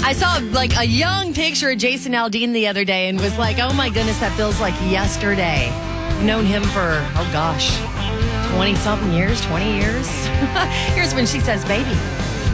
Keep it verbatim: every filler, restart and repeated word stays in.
I saw like a young picture of Jason Aldean the other day and was like, oh my goodness, that feels like yesterday. I've known him for, oh gosh, twenty-something years, twenty years. Here's when she says, baby.